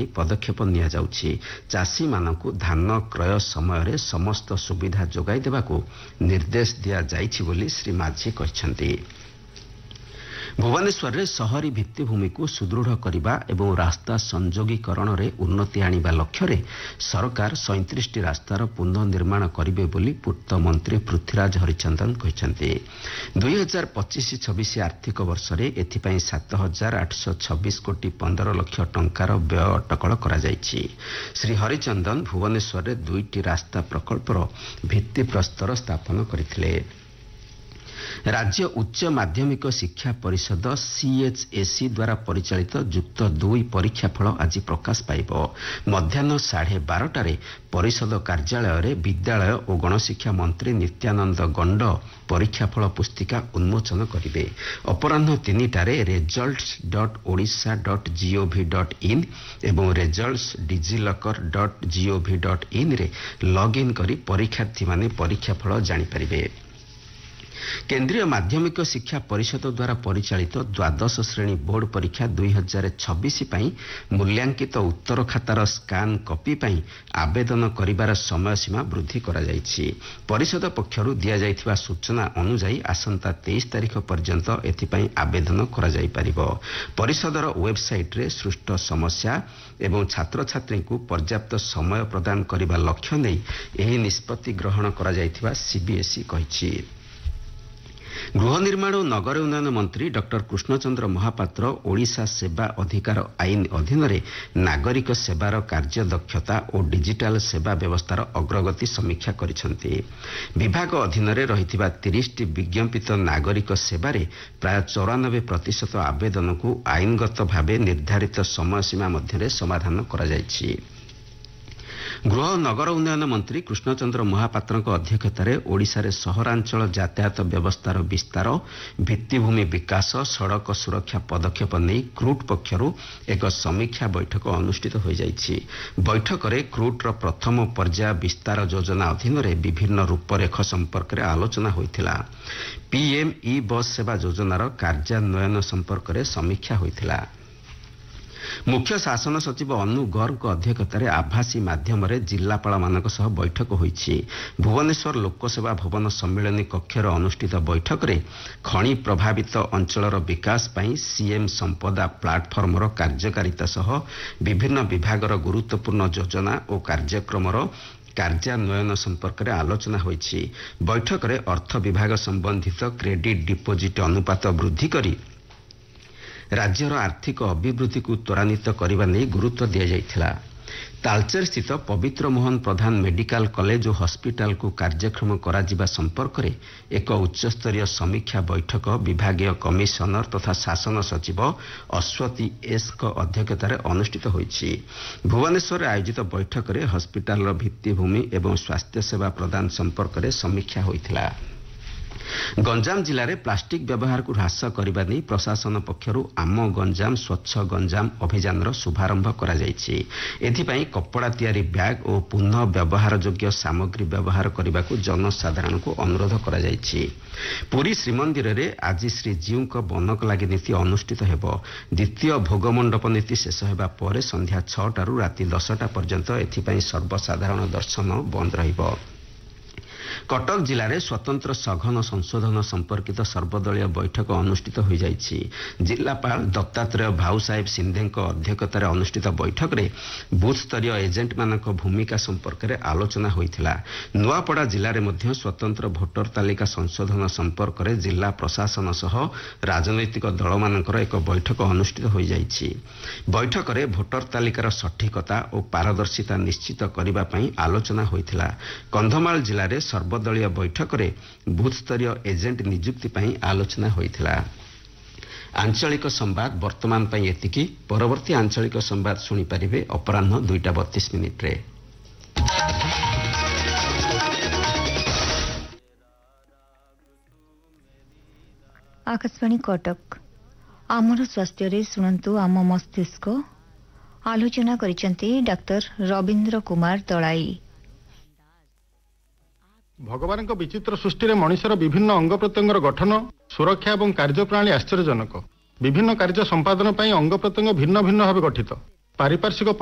ନେଇ ପଦକ୍ଷେପ ନିଆଯାଉଛି। ଚାଷୀମାନଙ୍କୁ ଧାନ କ୍ରୟ ସମୟରେ ସମସ୍ତ ସୁବିଧା ଯୋଗାଇ ଦେବାକୁ ନିର୍ଦ୍ଦେଶ ଦିଆଯାଇଛି ବୋଲି ଶ୍ରୀ ମାଝୀ କହିଛନ୍ତି। ଭୁବନେଶ୍ୱରରେ ସହରୀ ଭିତ୍ତିଭୂମିକୁ ସୁଦୃଢ଼ କରିବା ଏବଂ ରାସ୍ତା ସଂଯୋଗୀକରଣରେ ଉନ୍ନତି ଆଣିବା ଲକ୍ଷ୍ୟରେ ସରକାର 37ଟି ରାସ୍ତାର ପୁନଃନିର୍ମାଣ କରିବେ ବୋଲି ପୂର୍ତ୍ତ ମନ୍ତ୍ରୀ ପୃଥ୍ୱୀରାଜ ହରିଚନ୍ଦନ କହିଛନ୍ତି। 2025-26 ଆର୍ଥିକ ବର୍ଷରେ ଏଥିପାଇଁ 7,826 କୋଟି 15 ଲକ୍ଷ ଟଙ୍କାର ବ୍ୟୟ ଅଟକଳ କରାଯାଇଛି। ଶ୍ରୀ ହରିଚନ୍ଦନ ଭୁବନେଶ୍ୱରରେ 2ଟି ରାସ୍ତା ପ୍ରକଳ୍ପର ଭିତ୍ତିପ୍ରସ୍ତର ସ୍ଥାପନ କରିଥିଲେ। ରାଜ୍ୟ ଉଚ୍ଚ ମାଧ୍ୟମିକ ଶିକ୍ଷା ପରିଷଦ CHSE ଦ୍ୱାରା ପରିଚାଳିତ ଯୁକ୍ତ 2 ପରୀକ୍ଷା ଫଳ ଆଜି ପ୍ରକାଶ ପାଇବ। ମଧ୍ୟାହ୍ନ 12:30ଟାରେ ପରିଷଦ କାର୍ଯ୍ୟାଳୟରେ ବିଦ୍ୟାଳୟ ଓ ଗଣଶିକ୍ଷା ମନ୍ତ୍ରୀ ନିତ୍ୟାନନ୍ଦ ଗଣ୍ଡ ପରୀକ୍ଷା ଫଳ ପୁସ୍ତିକା ଉନ୍ମୋଚନ କରିବେ। ଅପରାହ୍ନ 3ଟାରେ results.odisha.gov.in ଏବଂ results.digilokar.gov.in ରେ ଲଗ୍ଇନ୍ କରି ପରୀକ୍ଷାର୍ଥୀମାନେ ପରୀକ୍ଷା ଫଳ ଜାଣିପାରିବେ। କେନ୍ଦ୍ରୀୟ ମାଧ୍ୟମିକ ଶିକ୍ଷା ପରିଷଦ ଦ୍ୱାରା ପରିଚାଳିତ ଦ୍ୱାଦଶ ଶ୍ରେଣୀ ବୋର୍ଡ ପରୀକ୍ଷା 2026 ପାଇଁ ମୂଲ୍ୟାଙ୍କିତ ଉତ୍ତର ଖାତାର ସ୍କାନ୍ କପି ପାଇଁ ଆବେଦନ କରିବାର ସମୟସୀମା ବୃଦ୍ଧି କରାଯାଇଛି। ପରିଷଦ ପକ୍ଷରୁ ଦିଆଯାଇଥିବା ସୂଚନା ଅନୁଯାୟୀ ଆସନ୍ତା 23 ତାରିଖ ପର୍ଯ୍ୟନ୍ତ ଏଥିପାଇଁ ଆବେଦନ କରାଯାଇପାରିବ। ପରିଷଦର ୱେବସାଇଟ୍ରେ ସୃଷ୍ଟ ସମସ୍ୟା ଏବଂ ଛାତ୍ରଛାତ୍ରୀଙ୍କୁ ପର୍ଯ୍ୟାପ୍ତ ସମୟ ପ୍ରଦାନ କରିବା ଲକ୍ଷ୍ୟ ନେଇ ଏହି ନିଷ୍ପତ୍ତି ଗ୍ରହଣ କରାଯାଇଥିବା CBSE କହିଛି। ଗୃହ ନିର୍ମାଣ ଓ ନଗର ଉନ୍ନୟନ ମନ୍ତ୍ରୀ ଡକ୍ଟର କୃଷ୍ଣଚନ୍ଦ୍ର ମହାପାତ୍ର ଓଡ଼ିଶା ସେବା ଅଧିକାର ଆଇନ ଅଧୀନରେ ନାଗରିକ ସେବାର କାର୍ଯ୍ୟଦକ୍ଷତା ଓ ଡିଜିଟାଲ ସେବା ବ୍ୟବସ୍ଥାର ଅଗ୍ରଗତି ସମୀକ୍ଷା କରିଛନ୍ତି। ବିଭାଗ ଅଧୀନରେ ରହିଥିବା 30ଟି ବିଜ୍ଞପ୍ତିତ ନାଗରିକ ସେବାରେ ପ୍ରାୟ 94% ଆବେଦନକୁ ଆଇନଗତ ଭାବେ ନିର୍ଦ୍ଧାରିତ ସମୟସୀମା ମଧ୍ୟରେ ସମାଧାନ କରାଯାଇଛି। ଗୃହ ଓ ନଗର ଉନ୍ନୟନ ମନ୍ତ୍ରୀ କୃଷ୍ଣଚନ୍ଦ୍ର ମହାପାତ୍ରଙ୍କ ଅଧ୍ୟକ୍ଷତାରେ ଓଡ଼ିଶାରେ ସହରାଞ୍ଚଳ ଯାତାୟାତ ବ୍ୟବସ୍ଥାର ବିସ୍ତାର, ଭିତ୍ତିଭୂମି ବିକାଶ, ସଡ଼କ ସୁରକ୍ଷା ପଦକ୍ଷେପ ନେଇ କ୍ରୁଟ୍ ପକ୍ଷରୁ ଏକ ସମୀକ୍ଷା ବୈଠକ ଅନୁଷ୍ଠିତ ହୋଇଯାଇଛି। ବୈଠକରେ କ୍ରୁଟ୍ର ପ୍ରଥମ ପର୍ଯ୍ୟାୟ ବିସ୍ତାର ଯୋଜନା ଅଧୀନରେ ବିଭିନ୍ନ ରୂପରେଖ ସମ୍ପର୍କରେ ଆଲୋଚନା ହୋଇଥିଲା। PM E-ବସ୍ ସେବା ଯୋଜନାର କାର୍ଯ୍ୟାନ୍ୱୟନ ସମ୍ପର୍କରେ ସମୀକ୍ଷା ହୋଇଥିଲା। ମୁଖ୍ୟ ଶାସନ ସଚିବ ଅନୁ ଗର୍ଗଙ୍କ ଅଧ୍ୟକ୍ଷତାରେ ଆଭାସୀ ମାଧ୍ୟମରେ ଜିଲ୍ଲାପାଳମାନଙ୍କ ସହ ବୈଠକ ହୋଇଛି। ଭୁବନେଶ୍ୱର ଲୋକସେବା ଭବନ ସମ୍ମିଳନୀ କକ୍ଷରେ ଅନୁଷ୍ଠିତ ବୈଠକରେ ଖଣି ପ୍ରଭାବିତ ଅଞ୍ଚଳର ବିକାଶ ପାଇଁ CM ସମ୍ପଦା ପ୍ଲାଟଫର୍ମର କାର୍ଯ୍ୟକାରିତା ସହ ବିଭିନ୍ନ ବିଭାଗର ଗୁରୁତ୍ୱପୂର୍ଣ୍ଣ ଯୋଜନା ଓ କାର୍ଯ୍ୟକ୍ରମର କାର୍ଯ୍ୟାନ୍ୱୟନ ସମ୍ପର୍କରେ ଆଲୋଚନା ହୋଇଛି। ବୈଠକରେ ଅର୍ଥ ବିଭାଗ ସମ୍ବନ୍ଧିତ କ୍ରେଡିଟ୍ ଡିପୋଜିଟ୍ ଅନୁପାତ ବୃଦ୍ଧି କରି ରାଜ୍ୟର ଆର୍ଥିକ ଅଭିବୃଦ୍ଧିକୁ ତ୍ୱରାନ୍ୱିତ କରିବା ନେଇ ଗୁରୁତ୍ୱ ଦିଆଯାଇଥିଲା। ତାଳଚେର ସ୍ଥିତ ପବିତ୍ର ମୋହନ ପ୍ରଧାନ ମେଡିକାଲ କଲେଜ ଓ ହସ୍ପିଟାଲକୁ କାର୍ଯ୍ୟକ୍ଷମ କରାଯିବା ସମ୍ପର୍କରେ ଏକ ଉଚ୍ଚସ୍ତରୀୟ ସମୀକ୍ଷା ବୈଠକ ବିଭାଗୀୟ କମିଶନର ତଥା ଶାସନ ସଚିବ ଅଶ୍ୱତୀ ଏସ୍ଙ୍କ ଅଧ୍ୟକ୍ଷତାରେ ଅନୁଷ୍ଠିତ ହୋଇଛି। ଭୁବନେଶ୍ୱରରେ ଆୟୋଜିତ ବୈଠକରେ ହସ୍ପିଟାଲର ଭିତ୍ତିଭୂମି ଏବଂ ସ୍ୱାସ୍ଥ୍ୟସେବା ପ୍ରଦାନ ସମ୍ପର୍କରେ ସମୀକ୍ଷା ହୋଇଥିଲା। ଗଞ୍ଜାମ ଜିଲ୍ଲାରେ ପ୍ଲାଷ୍ଟିକ ବ୍ୟବହାରକୁ ହ୍ରାସ କରିବା ନେଇ ପ୍ରଶାସନ ପକ୍ଷରୁ ଆମ ଗଞ୍ଜାମ ସ୍ୱଚ୍ଛ ଗଞ୍ଜାମ ଅଭିଯାନର ଶୁଭାରମ୍ଭ କରାଯାଇଛି। ଏଥିପାଇଁ କପଡ଼ା ତିଆରି ବ୍ୟାଗ୍ ଓ ପୁନଃ ବ୍ୟବହାରଯୋଗ୍ୟ ସାମଗ୍ରୀ ବ୍ୟବହାର କରିବାକୁ ଜନସାଧାରଣଙ୍କୁ ଅନୁରୋଧ କରାଯାଇଛି। ପୁରୀ ଶ୍ରୀମନ୍ଦିରରେ ଆଜି ଶ୍ରୀଜୀଉଙ୍କ ବନକ ଲାଗି ନୀତି ଅନୁଷ୍ଠିତ ହେବ। ଦ୍ୱିତୀୟ ଭୋଗମଣ୍ଡପ ନୀତି ଶେଷ ହେବା ପରେ ସନ୍ଧ୍ୟା 6ଟାରୁ ରାତି 10ଟା ପର୍ଯ୍ୟନ୍ତ ଏଥିପାଇଁ ସର୍ବସାଧାରଣ ଦର୍ଶନ ବନ୍ଦ ରହିବ। କଟକ ଜିଲ୍ଲାରେ ସ୍ୱତନ୍ତ୍ର ସଘନ ସଂଶୋଧନ ସମ୍ପର୍କିତ ସର୍ବଦଳୀୟ ବୈଠକ ଅନୁଷ୍ଠିତ ହୋଇଯାଇଛି। ଜିଲ୍ଲାପାଳ ଦତ୍ତାତ୍ରେୟ ଭାଉ ସାହେବ ସିନ୍ଧେଙ୍କ ଅଧ୍ୟକ୍ଷତାରେ ଅନୁଷ୍ଠିତ ବୈଠକରେ ବୁଥସ୍ତରୀୟ ଏଜେଣ୍ଟମାନଙ୍କ ଭୂମିକା ସମ୍ପର୍କରେ ଆଲୋଚନା ହୋଇଥିଲା। ନୂଆପଡ଼ା ଜିଲ୍ଲାରେ ମଧ୍ୟ ସ୍ୱତନ୍ତ୍ର ଭୋଟର ତାଲିକା ସଂଶୋଧନ ସମ୍ପର୍କରେ ଜିଲ୍ଲା ପ୍ରଶାସନ ସହ ରାଜନୈତିକ ଦଳମାନଙ୍କର ଏକ ବୈଠକ ଅନୁଷ୍ଠିତ ହୋଇଯାଇଛି। ବୈଠକରେ ଭୋଟର ତାଲିକାର ସଠିକତା ଓ ପାରଦର୍ଶିତା ନିଶ୍ଚିତ କରିବା ପାଇଁ ଆଲୋଚନା ହୋଇଥିଲା। କନ୍ଧମାଳ ଜିଲ୍ଲାରେ ସର୍ବଦଳୀୟ ବୈଠକରେ ବୁଥସ୍ତରୀୟ ଏଜେଣ୍ଟ ନିଯୁକ୍ତି ପାଇଁ ଆଲୋଚନା ହୋଇଥିଲା। ଆଞ୍ଚଳିକ ସମ୍ବାଦ ବର୍ତ୍ତମାନ ପାଇଁ ଏତିକି। ପରବର୍ତ୍ତୀ ଆଞ୍ଚଳିକ ସମ୍ବାଦ ଶୁଣିପାରିବେ ଅପରାହ୍ନ 2:32 आकाशवाणी कटक आमर स्वास्थ्य शुणु आम मस्तिष्क आलोचना करिसेंती डाक्टर रवींद्र कुमार दलाई। भगवान विचित्र सृष्टि में मनुष्यर विभिन्न अंग प्रत्यंगर गठन सुरक्षा और कार्यप्रणाली आश्चर्यजनक। विभिन्न कार्य संपादन अंग प्रत्यंग भिन्न भिन्न भाव गठित। पारिपार्श्विक